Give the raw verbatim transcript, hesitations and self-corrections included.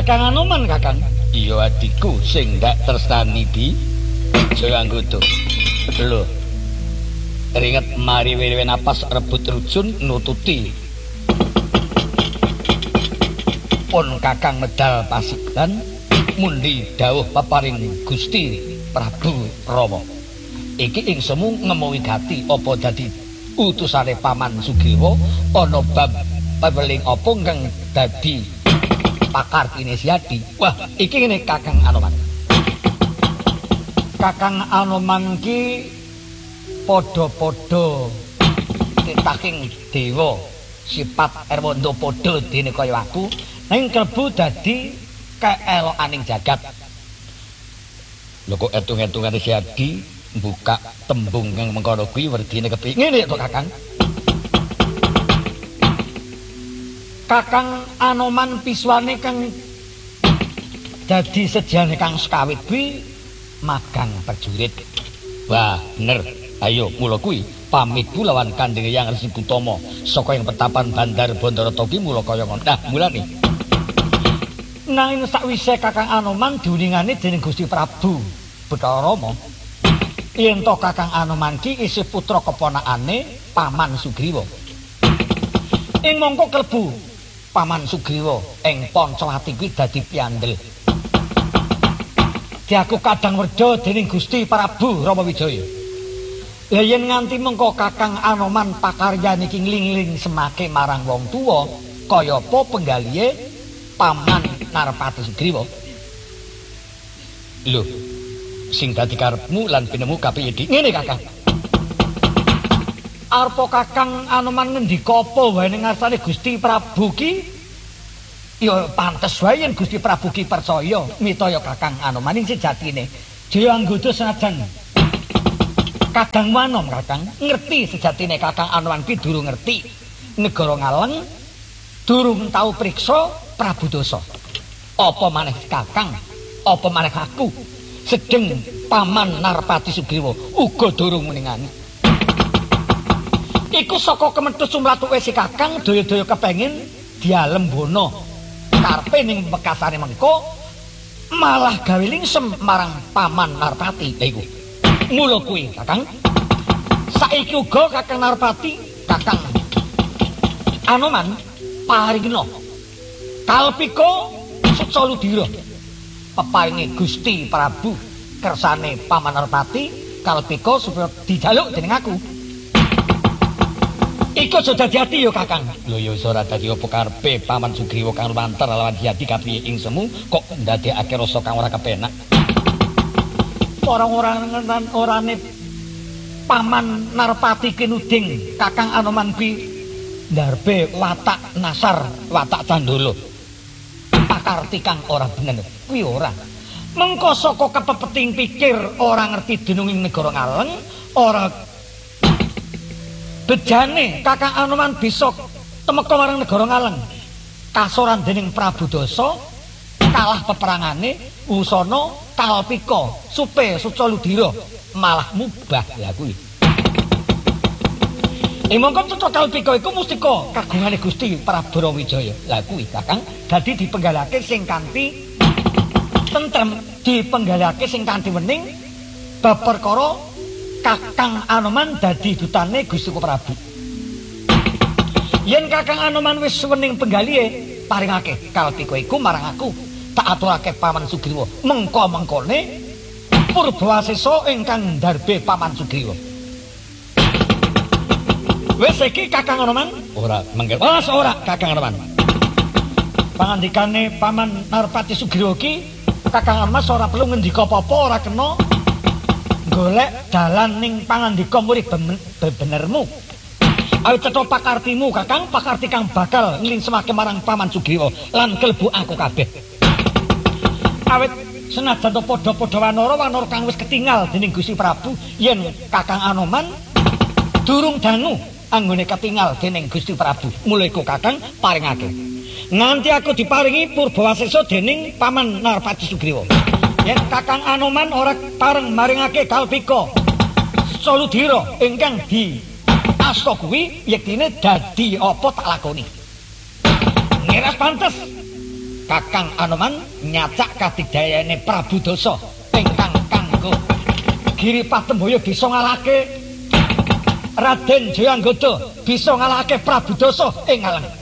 Kakang Anoman Kakang. Iya adikku sing ndak tresnani bi. Aja anggodo. Lho. Ringet mari wewe napas rebut rujun nututi. Pun Kakang medal pasiglan mundi dawuh paparing Gusti Prabu Rama. Iki ing semu ngemu wigati apa dadi utusane Paman Sugriwa ana bab peweling apa kang dadi pakartine Siadi. Wah, iki ngene Kakang Anoman. Kakang Anoman ki padha-padha titaking dewa sifat Erwanda padha dene kaya aku ning klebu dadi keelokaning jagat. Lho kok etung-etungane Siadi buka tembung kang mengkono kuwi werdine kepi. Ngene to Kakang. Kakang Anoman piswane kang dadi sejane kang sekawit kuwi magang prajurit. Wah, bener. Ayo mula kuwi pamit lawan Kanjeng Hyang Resi Gutama saka ing petapan Bandar Bandarata ki mula kaya ngono. Nah, mulane nanging sakwise Kakang Anoman diuningane dening Gusti Prabu Bathara Rama yen to Kakang Anoman ki isih putra keponakane Paman Sugriwa. Ing mangka klebu Paman Sugriwa ing Pancawati kuwi dadi piandel. Diaku kadang werda dening Gusti Prabu Ramawijaya. Lah yen nganti mengko Kakang Anoman pakaryan iki nglingling semake marang wong tuwa kaya apa penggalihe Paman Narpati Sugriwa. Lho, sing dadi karepmu lan pinemu kapiye dik? Ngene Kakang. Arepa Kakang Anoman ngendika apa wae ning ngarsane Gusti Prabu ki ya pantes wae yen Gusti Prabu ki percaya mitaya Kakang Anoman ing sejatine jaya anggota senajan Kakang Wanom Kakang ngerti sejatine Kakang Anoman ki durung ngerti negara Ngaleng durung tau priksa Prabu Dasa. Apa maneh Kakang, apa maneh aku sedeng Paman Narpati Sugriwa uga durung meningani. Iku saka kemetus sumlatuke si Kakang daya-daya kepengin dialembono karepe ning bekasane mengko malah gawe lingsem marang Paman Narpati. Lha iku. Mula kuwi Kakang. Saiki uga Kakang Narpati, Kakang Anoman paringna kalpika Sucaludira peparinge Gusti Prabu kersane Paman Narpati kalpika supaya dijaluk dening aku. Iku aja dadi ati ya Kakang. Lho ya wis ora dadi apa karepe Paman Sugriwa kang lumantar lawan Siadi kapiye ing semu kok ndadekake rasa kang ora kepenak. Orang-orang orane Paman Narpati kinuding Kakang Anoman kuwi ndarbe watak nasar, watak candala. Pakarti kang ora bener kuwi ora. Mengko saka kepepeting pikir ora ngerti denunging negara Ngaleng, ora bejane Kakang Anoman bisa temeka marang negara Ngaleng. Kasoran dening Prabu Dasa kalah peperangane usana kalpika supe Sucaludira malah mubah lha kuwi. Ing mongko cocok kalpika iku mustika kagungane Gusti Prabu Rawijaya. Lah kuwi Kakang dadi dipenggalake sing kanthi tentrem, dipenggalake sing kanthi wening bab perkara Kakang Anoman dadi dutane Gusti Prabu. Yen Kakang Anoman wis wening penggalihe paringake kalpika iku marang aku, tak aturake Paman Sugriwa. Mengko-mengkone Purbawasesa ingkang ndarbe Paman Sugriwa. Wis iki Kakang Anoman? Ora mengke. Wes ora Kakang Anoman. Pangandikane Paman Narpati Sugriwa ki Kakang Anoman ora perlu ngendika apa-apa, ora kena golek dalan ning pangandika murid benermu. Ayo cetha pakartimu Kakang, pakarti kang bakal nglingsemake marang Paman Sugriwa lan klebu aku kabeh. Awit senajan to padha-padha wanara wanara kang wis ketingal dening Gusti Prabu yen Kakang Anoman durung dangu anggone ketingal dening Gusti Prabu. Mula iku Kakang paringake. Nganti aku diparingi Purbawasesa dening Paman Narpati Sugriwa. Yen Kakang Anoman ora pareng maringake kalpika Sucaludira ingkang di asta kuwi yektine dadi apa tak lakoni. Ngeras pantes Kakang Anoman nyacak kadigdayane Prabu Dasa ingkang kanggo Giripatembaya bisa ngalahake Raden Jayanggoda bisa ngalahake Prabu Dasa ing alang.